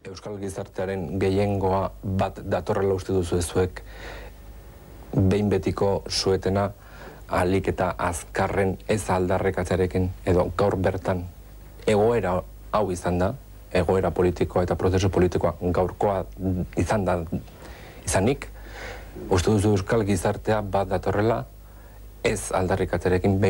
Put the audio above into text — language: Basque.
Euskal gizartearen gehiengoa bat datorrela uste duzu zuek behin betiko suetena ahalik eta azkarren ez aldarrekatzearekin edo gaur bertan egoera hau izan da, egoera politikoa eta prozesu politikoa gaurkoa izanik, uste duzu Euskal gizartea bat datorrela ez aldarrekatzearekin